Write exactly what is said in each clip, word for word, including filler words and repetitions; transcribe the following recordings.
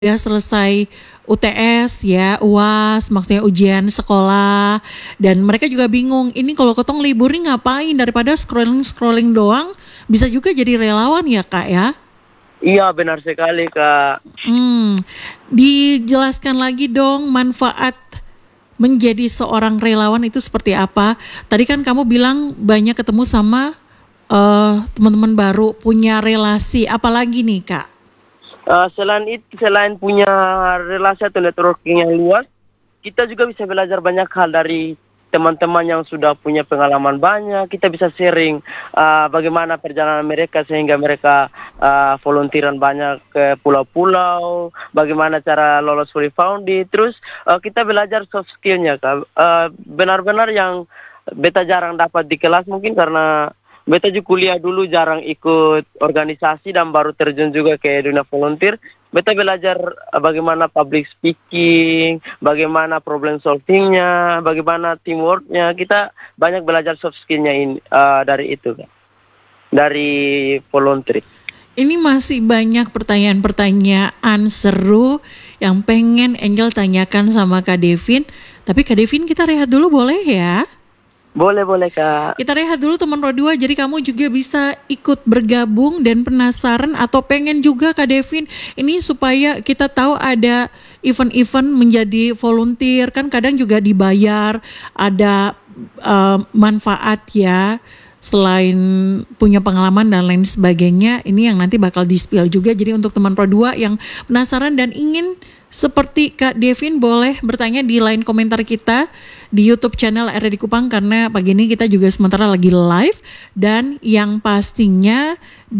udah selesai U T S ya, U A S, maksudnya ujian sekolah, dan mereka juga bingung, ini kalau ketong libur nih ngapain, daripada scrolling-scrolling doang, bisa juga jadi relawan ya Kak ya? Iya benar sekali Kak. Hmm, dijelaskan lagi dong manfaat menjadi seorang relawan itu seperti apa. Tadi kan kamu bilang banyak ketemu sama uh, teman-teman baru, punya relasi, apalagi nih Kak? Uh, selain itu, selain punya relasi atau networking yang luas, kita juga bisa belajar banyak hal dari teman-teman yang sudah punya pengalaman banyak. Kita bisa sharing uh, bagaimana perjalanan mereka sehingga mereka uh, volunteeran banyak ke pulau-pulau, bagaimana cara lolos fully founded. Terus uh, kita belajar soft skillnya Kak. Uh, benar-benar yang beta jarang dapat di kelas mungkin karena beta juga kuliah dulu jarang ikut organisasi dan baru terjun juga ke dunia volunteer. Beta belajar uh, bagaimana public speaking, bagaimana problem solvingnya, bagaimana teamworknya. Kita banyak belajar soft skillnya ini uh, dari itu kan, dari volunteer. Ini masih banyak pertanyaan-pertanyaan seru yang pengen Angel tanyakan sama Kak Devin. Tapi Kak Devin, kita rehat dulu boleh ya? Boleh, boleh Kak. Kita rehat dulu teman Rodua, jadi kamu juga bisa ikut bergabung dan penasaran atau pengen juga Kak Devin ini supaya kita tahu ada event-event menjadi volunteer, kan kadang juga dibayar, ada uh, manfaat ya, selain punya pengalaman dan lain sebagainya. Ini yang nanti bakal di-spill juga, jadi untuk teman Rodua yang penasaran dan ingin seperti Kak Devin boleh bertanya di line komentar kita di YouTube channel R R D Kupang, karena pagi ini kita juga sementara lagi live, dan yang pastinya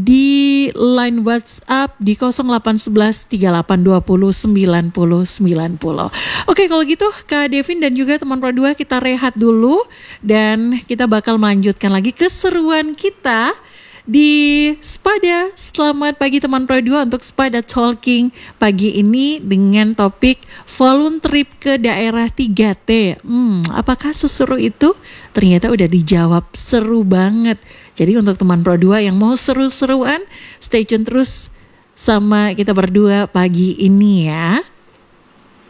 di line WhatsApp di nol delapan satu satu tiga delapan dua nol sembilan nol sembilan nol. Oke, kalau gitu Kak Devin dan juga teman Pro dua kita rehat dulu dan kita bakal melanjutkan lagi keseruan kita di Spada. Selamat pagi teman Pro dua untuk Spada Talking pagi ini dengan topik volunteer trip ke daerah tiga T. Hmm, apakah seseru itu? Ternyata udah dijawab, seru banget. Jadi untuk teman Pro dua yang mau seru-seruan, stay tune terus sama kita berdua pagi ini ya.